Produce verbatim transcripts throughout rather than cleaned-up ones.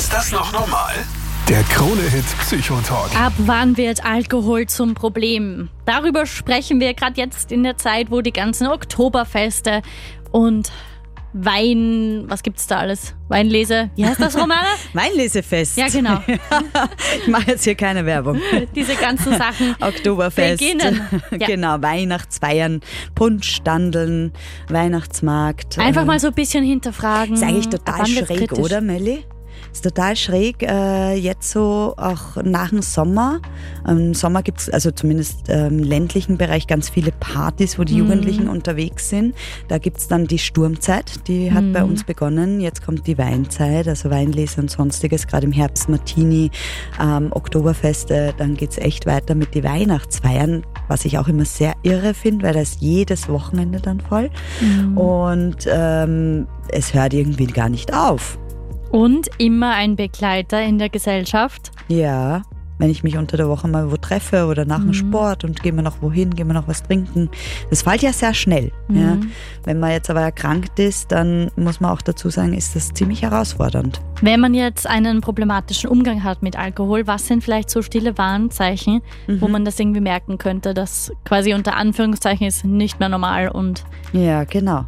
Ist das noch normal? Der Krone-Hit Psychotalk. Ab wann wird Alkohol zum Problem? Darüber sprechen wir gerade jetzt in der Zeit, wo die ganzen Oktoberfeste und Wein, was gibt's da alles? Weinlese, wie heißt das, Romana? Weinlesefest. Ja, genau. Ich mache jetzt hier keine Werbung. Diese ganzen Sachen Oktoberfest. beginnen. Ja. Genau, Weihnachtsfeiern, Punschstandeln, Weihnachtsmarkt. Einfach mal so ein bisschen hinterfragen. Ist eigentlich ab total wann wird's schräg, kritisch? oder Melli? Ist total schräg, äh, jetzt so auch nach dem Sommer. Im Sommer gibt es also zumindest ähm, im ländlichen Bereich ganz viele Partys, wo die Mhm. Jugendlichen unterwegs sind. Da gibt es dann die Sturmzeit, die hat Mhm. bei uns begonnen. Jetzt kommt die Weinzeit, also Weinlese und sonstiges, gerade im Herbst Martini, ähm, Oktoberfeste. Dann geht es echt weiter mit die Weihnachtsfeiern, was ich auch immer sehr irre finde, weil da ist jedes Wochenende dann voll. Mhm. Und ähm, es hört irgendwie gar nicht auf. Und immer ein Begleiter in der Gesellschaft. Ja, wenn ich mich unter der Woche mal wo treffe oder nach dem Mhm. Sport und gehen wir noch wohin, gehen wir noch was trinken. Das fällt ja sehr schnell. Mhm. Ja. Wenn man jetzt aber erkrankt ist, dann muss man auch dazu sagen, ist das ziemlich herausfordernd. Wenn man jetzt einen problematischen Umgang hat mit Alkohol, was sind vielleicht so stille Warnzeichen, wo Mhm. man das irgendwie merken könnte, dass quasi unter Anführungszeichen ist nicht mehr normal und Ja, genau.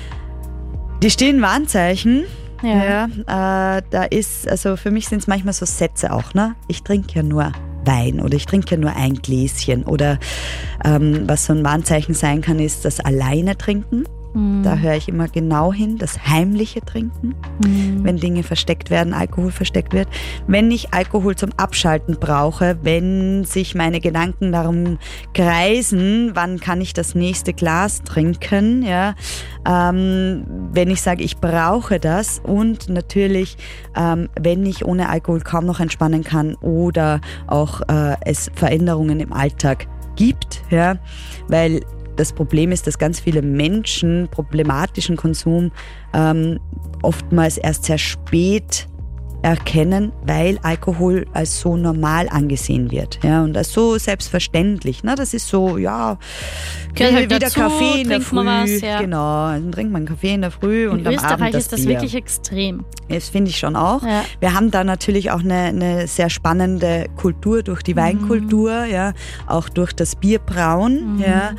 Die stillen Warnzeichen, ja. ja, äh, da ist, also für mich sind es manchmal so Sätze auch, ne? Ich trinke ja nur Wein oder ich trinke ja nur ein Gläschen oder ähm, was so ein Warnzeichen sein kann, ist das alleine trinken. Mhm. Da höre ich immer genau hin, das heimliche Trinken, Mhm. wenn Dinge versteckt werden, Alkohol versteckt wird. Wenn ich Alkohol zum Abschalten brauche, wenn sich meine Gedanken darum kreisen, wann kann ich das nächste Glas trinken, ja, ähm, wenn ich sage, ich brauche das und natürlich, ähm, wenn ich ohne Alkohol kaum noch entspannen kann oder auch äh, es Veränderungen im Alltag gibt, ja, weil das Problem ist, dass ganz viele Menschen problematischen Konsum ähm, oftmals erst sehr spät erkennen, weil Alkohol als so normal angesehen wird, ja, und als so selbstverständlich, ne? Das ist so, ja, Gehört halt wie der dazu, Kaffee in der trinkt Früh, man was, ja. genau, dann trinkt man einen Kaffee in der Früh und In am Österreich Abend das ist das Bier. wirklich extrem. Das finde ich schon auch. Ja. Wir haben da natürlich auch eine, eine sehr spannende Kultur durch die Weinkultur, ja, auch durch das Bierbrauen, Mhm. ja,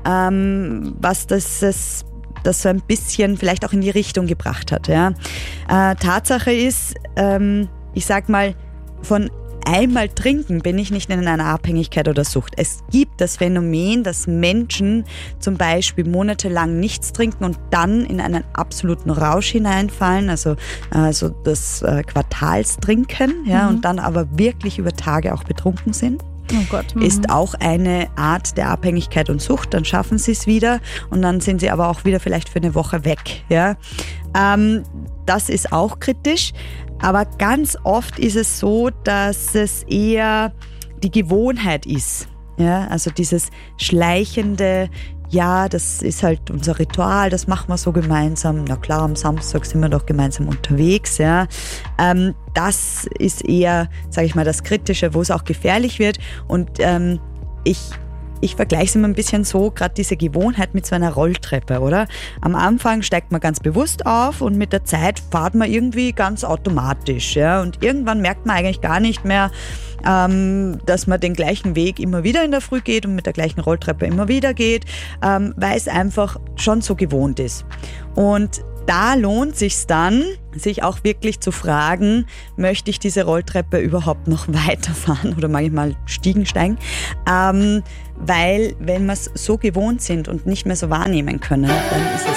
ähm, was das, das, das so ein bisschen vielleicht auch in die Richtung gebracht hat. Ja. Äh, Tatsache ist, ähm, ich sag mal, von einmal trinken bin ich nicht in einer Abhängigkeit oder Sucht. Es gibt das Phänomen, dass Menschen zum Beispiel monatelang nichts trinken und dann in einen absoluten Rausch hineinfallen, also, also das äh, Quartalstrinken, ja, Mhm. und dann aber wirklich über Tage auch betrunken sind. Oh Gott. Mhm. Ist auch eine Art der Abhängigkeit und Sucht. Dann schaffen sie es wieder und dann sind sie aber auch wieder vielleicht für eine Woche weg. Ja? Ähm, das ist auch kritisch, aber ganz oft ist es so, dass es eher die Gewohnheit ist. Ja? Also dieses schleichende, ja, das ist halt unser Ritual, das machen wir so gemeinsam. Na klar, am Samstag sind wir doch gemeinsam unterwegs. Ja. Ähm, das ist eher, sage ich mal, das Kritische, wo es auch gefährlich wird. Und ähm, ich, ich vergleiche es immer ein bisschen so, gerade diese Gewohnheit mit so einer Rolltreppe, oder? Am Anfang steigt man ganz bewusst auf und mit der Zeit fährt man irgendwie ganz automatisch. Ja. Und irgendwann merkt man eigentlich gar nicht mehr, ähm, dass man den gleichen Weg immer wieder in der Früh geht und mit der gleichen Rolltreppe immer wieder geht, ähm, weil es einfach schon so gewohnt ist. Und da lohnt sich's dann, sich auch wirklich zu fragen, möchte ich diese Rolltreppe überhaupt noch weiterfahren oder mag ich mal Stiegen steigen? Ähm, weil wenn wir es so gewohnt sind und nicht mehr so wahrnehmen können, dann ist es